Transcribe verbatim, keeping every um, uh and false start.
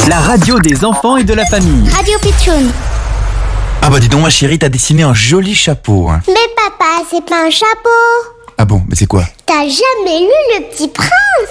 la radio des enfants et de la famille. Radio Pitchoun. Ah bah dis donc ma chérie, t'as dessiné un joli chapeau. Hein. Mais papa, c'est pas un chapeau. Ah bon, mais c'est quoi? T'as jamais lu Le Petit Prince?